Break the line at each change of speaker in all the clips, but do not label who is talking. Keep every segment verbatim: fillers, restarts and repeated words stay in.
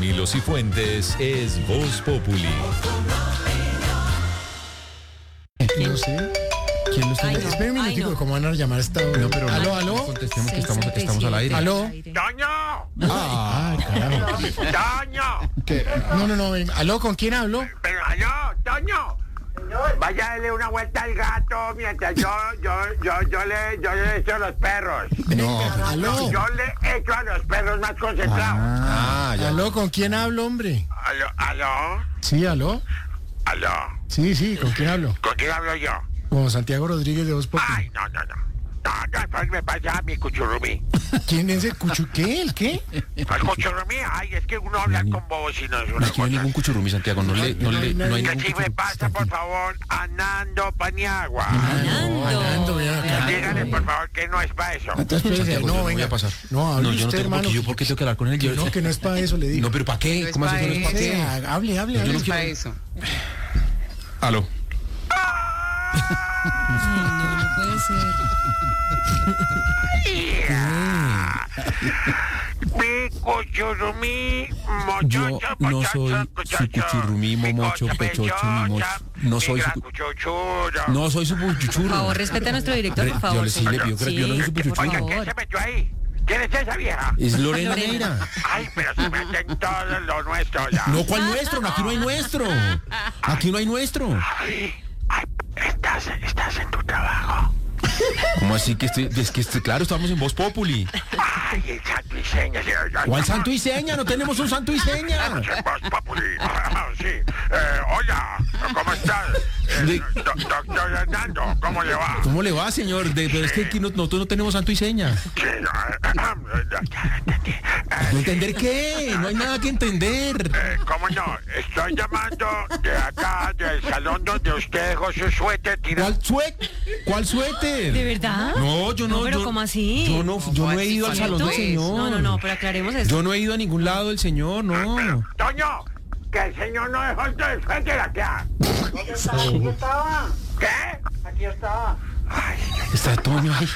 Danilo Cifuentes es Voz Populi.
No sé. ¿Quién lo está llamando? Espera un minutico, no. ¿Cómo van a llamar a esta hora?
No, pero
aló,
no,
aló.
No contestemos que estamos, estamos al aire.
¿Aló?
¡Toño!
Ah, carajo.
¡Toño!
¿Qué? No, no, no, ven. ¿Aló? ¿Con quién hablo?
Pero, aló, Toño. Vaya a darle una vuelta al gato mientras yo, yo, yo, yo le, yo le echo a los perros.
No, aló.
Yo le echo a los perros más concentrados.
Ah, ya. ¿Aló? ¿Con quién hablo, hombre?
Aló, aló,
Sí, ¿aló?
aló.
Sí, sí, ¿con quién hablo?
¿Con quién hablo yo?
Con Santiago Rodríguez de Voz Populi.
Ay, no, no, no. No, no, después me pasa a mi cuchurrumí.
¿Quién es el cuchu? ¿Qué? ¿El qué?
El cuchurrumí, ay, es que uno habla con bobos y no es una
Aquí no hay
cosa.
ningún cuchurrumí, Santiago. No, le, no, le, no hay
Que
ningún
si me
cuchurrumí.
pasa, por favor, a Nando Paniagua.
No, Anando, ven acá.
Díganle, por favor, que no es para eso.
Entonces, espérese,
Santiago, yo
no,
no voy
venga.
a pasar.
No, hable
No, yo no
usted,
tengo,
hermano.
porque yo por qué tengo que hablar con él. Yo,
No, que no es para eso, le digo.
No, pero ¿para qué?
No es
¿Cómo así
pa'
que no es para
Sí,
qué?
hable, hable,
Yo
hable.
no
para
quiero-
eso.
Aló.
No, no puede ser.
Yeah. Mi cuchurumí,
Yo
mochocho,
no
pochocho,
soy su
cuchocho,
cuchurrumí, momocho,
mi
pechocho,
cocha,
mimocho. No
mi
soy su
gran
cu-
cuchuchuro.
No soy su
Por
puchuchurro.
favor, respete a nuestro director, por favor.
Yo le sí le pido que yo no soy su
por
puchuchurro.
Oiga, ¿qué
favor.
se metió ahí? ¿Quién es esa vieja?
Es Lorena
Lorena.
Neira.
Ay, pero se meten todo lo nuestro ya.
No, ¿cuál nuestro? No, aquí no hay nuestro. Aquí no hay nuestro.
Ay, ay, estás, estás en tu trabajo.
¿Cómo así que estoy? Es que estoy, claro, estamos en Voz Populi.
Ay, el santo y seña. sí, ay,
¿Cuál
ay,
santo y seña? No tenemos un santo y seña.
Estamos en Voz Populi. Sí. Eh, hola, ¿cómo estás? Eh,
De-
do- doctor Hernando, ¿cómo le va?
¿Cómo le va, señor? De, pero es que aquí no- nosotros no tenemos santo y seña.
Sí, eh, ya lo entendí. Eh,
¿No entender qué? No hay nada que entender.
eh, ¿Cómo no? Estoy llamando de acá, del salón donde usted dejó su suéter tirado.
¿Cuál suéter? ¿Cuál suéter?
¿De verdad?
No, yo no.
No, pero
yo-
¿cómo así?
Yo no, yo no he ido al salón del señor.
No, no, no, pero aclaremos esto.
Yo no he ido a ningún lado del señor, no.
Toño, que el señor no dejó el suéter acá.
Aquí estaba,
¿Qué?
aquí estaba.
Ay,
Está Toño ahí.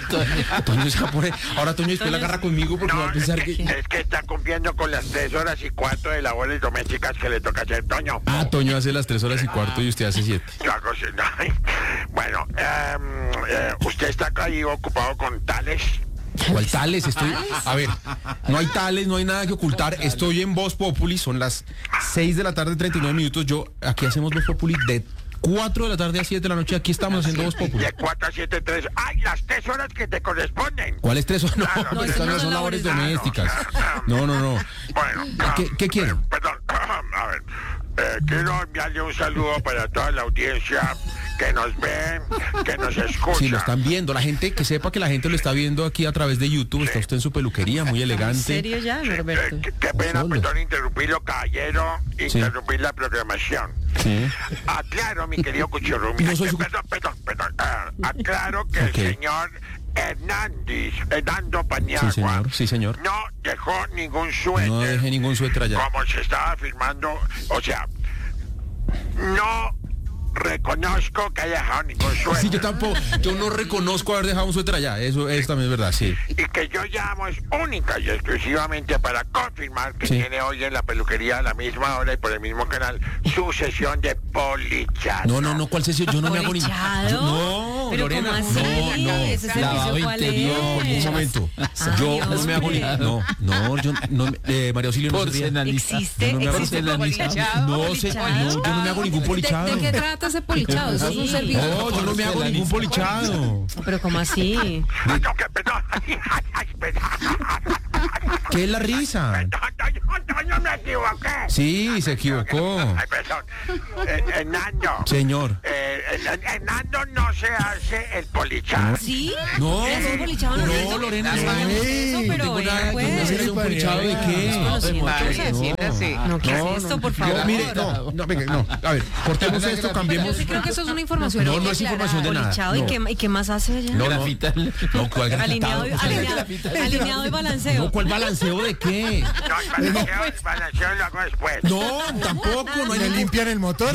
Toño se va a poner. Ahora Toño después la agarra conmigo porque va
no,
a
es
pensar
que,
que.
es que está cumpliendo con las tres horas y cuarto de labores domésticas que le toca hacer Toño.
Ah, Toño hace las tres horas y cuarto y usted hace siete.
Yo hago así, ay. Bueno, em, eh, usted está acá ahí ocupado con tales.
¿Cuál tales? Estoy. A ver, no hay tales, no hay nada que ocultar. Estoy en Voz Populi, son las seis de la tarde, treinta y nueve minutos. Yo, aquí hacemos Voz Populi de cuatro de la tarde a siete de la noche. Aquí estamos haciendo Voz Populi.
De cuatro a siete, tres. ¡Ay, las tres horas que te corresponden!
¿Cuáles tres son? No,
Claro,
pero
no,
estas
eso
no
no
son
son
labores
labores.
domésticas. No, no, no.
Bueno,
¿Qué- qué quieren?
eh, Perdón, a ver. Eh, quiero enviarle un saludo para toda la audiencia que nos ve, que nos escucha.
Si lo están viendo, la gente, que sepa que la gente lo está viendo aquí a través de YouTube. Está usted en su peluquería, muy
¿En
elegante.
serio ya,
Eh,
Roberto?
qué, qué pena,
Solo.
perdón, interrumpirlo, caballero, interrumpir la programación.
Sí.
Aclaro, mi querido Cuchurrumi.
No soy
eh,
su-
Perdón, perdón, perdón. Ah, aclaro que
Ok.
el señor Hernández, Hernando Paniagua,
Sí, señor. Sí, señor.
no dejó ningún suéter.
No deje ningún suéter allá.
Como se estaba afirmando, o sea, no reconozco que haya dejado ningún suéter.
Sí, yo tampoco, yo no reconozco haber dejado un suéter allá. Eso, eso también es verdad, sí.
Y que yo llamo es única y exclusivamente para confirmar que
Sí.
tiene hoy en la peluquería a la misma hora y por el mismo canal su sesión de polichado.
No, no, no, ¿cuál sesión? Yo no me hago ningún.
¿Polichado?
Yo- No,
¿Pero
Lorena,
cómo así?
no, no.
¿Ese servicio
Lavado
cuál
interior,
es?
un momento.
Ay,
Yo no me hago ni.
hombre.
No, no, yo no. eh, María Auxilio, no se ría.
¿Existe?
Yo no me hago
¿Existe
polichado?
No sé, no, yo no me hago ningún polichado.
¿De qué trata ese polichado? Eso es un
Sí.
servicio.
No, yo no me hago ningún polichado.
Pero ¿cómo así?
Ay, no, que perdón. Ay, ay, ay, perdón.
¿Qué es la risa?
Perdón, no, no, no me equivoqué.
Sí, se equivocó.
Ay, perdón. Eh, Hernando.
Señor.
Eh, Hern- Hernando no se hace el polichado.
¿Sí?
No,
¿Le hace un polichado?
no,
le-
Lorena,
no
no.
sabemos eso,
Ey,
pero
tengo
vea,
nada que
pues.
hacer un polichado de qué.
Conociendo
Vale,
cosas.
siéntase.
No, ¿qué es esto, por favor?
Yo, mire, no, no, venga, no. A ver, cortemos esto,
Yo
cambiemos.
sí creo que eso es una información.
No, no
que
es
aclarar.
información de nada.
Polichado, ¿y,
No.
qué, ¿y qué más hace allá?
No, no, no, ¿cuál
Alineado, y-
grafitado?
alineado, alineado y balanceo.
No, ¿cuál balanceo de qué?
No, el balanceo, el balanceo lo hago después.
No, tampoco, no hay
¿Le
ningún-
limpian el motor?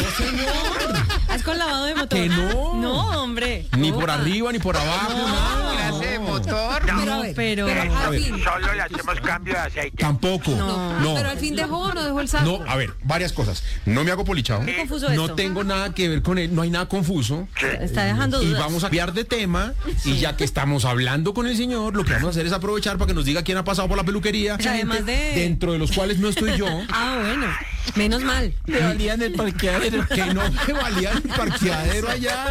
¿Has con lavado de motor?
Que no.
No, hombre.
Ni
No.
por arriba, ni por abajo, nada.
Clase de
No,
motor.
No,
Pero a ver,
pero-
pero
A
al
ver.
fin.
Solo le hacemos cambio de aceite.
Tampoco.
No.
No.
Pero al fin dejó o no dejó el saco.
No, a ver, varias cosas. No me hago polichado.
Muy confuso
No
esto.
tengo nada que ver con él, no hay nada confuso.
Está dejando
Y
dudas.
vamos a cambiar de tema. Y ya que estamos hablando con el señor, lo que vamos a hacer es aprovechar para que nos diga quién ha pasado por la peluquería.
sea, además de-
Dentro de los cuales no estoy yo.
Ah, bueno. Menos mal.
Que valían el parqueadero. Que no me valían el parqueadero allá.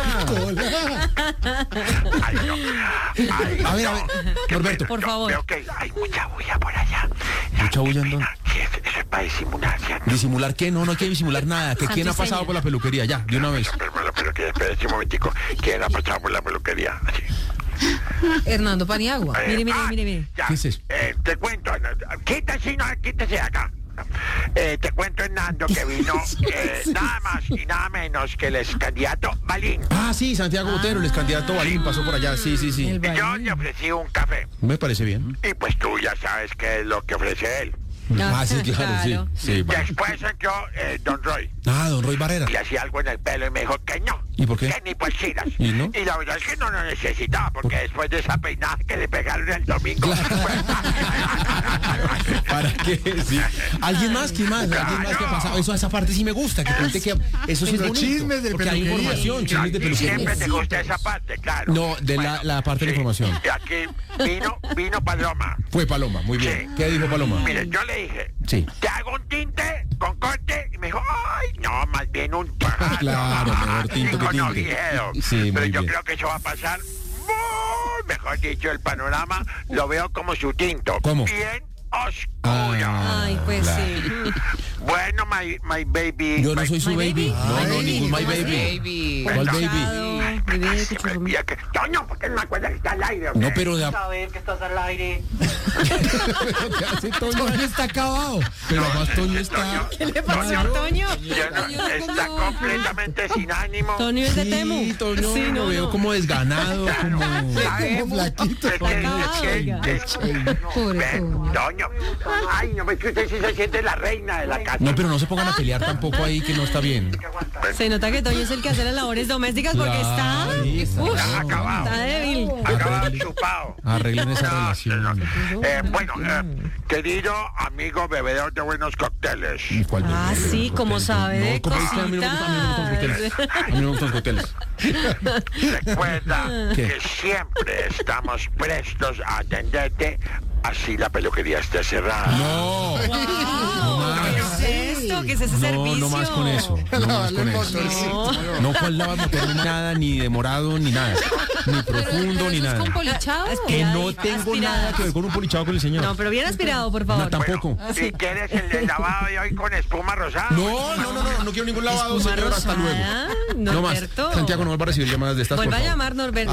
Ay, no. Ay,
A ver,
no.
a ver,
Qué
Norberto.
pena.
Por
Yo
favor.
Veo que hay mucha bulla por allá.
¿Mucha bulla en dónde?
Sí, eso eso es para disimular, ¿cierto?
¿Disimular qué? No, no hay que disimular nada. Que quién ha pasado
Santiseña.
por la peluquería, ya, de una vez.
Pero, pero, pero que espérese un momentico. ¿Quién ha pasado por la peluquería? Así.
Hernando Paniagua.
Eh,
Mire, mire,
ah,
mire, mire.
ya.
¿Qué es eso?
Eh, te cuento, no, quítese, no, quítese acá. Eh, te cuento, Hernando, que vino eh, nada más y nada menos que el ex candidato Balín.
Ah, sí, Santiago Botero, el ex candidato Balín, pasó por allá. Sí, sí, sí.
El
Y yo
Balín.
le ofrecí un café.
Me parece bien.
Y pues tú ya sabes qué es lo que ofrece él.
Ah, sí, claro, sí. Sí, vale.
Después entró eh, Don Roy.
Ah, don Roy Barrera.
Le hacía algo en el pelo y me dijo que no.
¿Y por qué?
Que ni por chiras.
¿Y no?
la verdad es que no lo necesitaba, porque después de esa peinada que le pegaron el domingo.
¿Para qué? Sí. ¿Alguien más? ¿Quién más? ¿Alguien más que ha pasado? Eso, esa parte sí me gusta, que cuente que eso sí es
Pero
bonito.
chismes de
porque hay
peluquería.
información, chismes de
Y siempre
peluquería.
te gusta esa parte, claro.
No, de la- la parte de la información.
Y aquí vino, vino Paloma.
Fue Paloma, muy bien.
Sí.
¿Qué dijo Paloma?
Mire, yo le dije,
Sí.
¿te hago un tinte con corte? Y me dijo, ay, no, más bien un pagano.
Claro, mejor tinte que
con
tinte.
Oviedo.
Sí, muy
Pero yo
bien.
creo que eso va a pasar muy, mejor dicho, el panorama lo veo como su tinto.
¿Cómo?
Bien oscuro.
Ah,
Ay, pues
claro.
sí.
Bueno, my, my baby.
Yo no
my-
soy su
My
baby.
baby.
No,
My
no,
baby.
ningún my
¿Cómo así?
baby. ¿Cuál baby?
Ponchado, bebé,
Siempre
cuchurrumí.
mira que- Toño, ¿por qué no me acuerdas que está al aire? o
No,
qué?
pero de a-
Saber que estás al aire.
¿Qué hace Toño?
Toño está acabado.
Pero además Toño está...
Toño,
¿Qué le pasó a
Toño,
Toño?
yo no-
Toño es
está
como-
completamente sin ánimo.
Toño es de Temu.
Sí, Toño,
Sí, no,
lo veo
no.
como desganado, como...
Como flaquito.
Es que-
Acabado,
es que-
oiga.
es que-
Pobre
Ve,
Toño.
Toño. Ay, no, es que usted sí se siente la reina de la casa.
No, pero no se pongan a pelear tampoco ahí, que no está bien.
Se nota que Toño es el que hace las labores domésticas porque está.
Claro,
Uf,
Está acabado.
está débil.
Acabado chupado.
Arreglen esa
No,
relación.
no. Eh, bueno, eh, querido amigo bebedor de buenos cócteles.
¿Y cuál
Ah,
bebé?
sí, como sabe de
No, como dice, a mí no me gustan- a mí no me gustan los cócteles. A mí no me gustan los cócteles.
Recuerda
¿Qué?
que siempre estamos prestos a atenderte, así la peluquería esté cerrada.
No,
¿Qué es esto? ¿Qué es ese
no,
servicio?
no más con eso. No más
Lavarle
con
el
eso.
motorcito.
No cual lava motor, ni nada, ni demorado, ni nada. Ni profundo, ni
Eso es
nada.
con polichado.
Que
Ya,
no tengo
aspirada.
nada que ver con un polichado con el señor.
No, pero bien aspirado, por favor.
No, tampoco.
¿Y quieres el, el lavado de hoy con espuma rosada?
No, no, no, no, no quiero ningún lavado,
Espuma
señor, hasta
rosada,
luego. No más.
Norberto.
Santiago no vuelva a recibir llamadas de estas, por
Vuelva a
favor.
llamar, Norberto.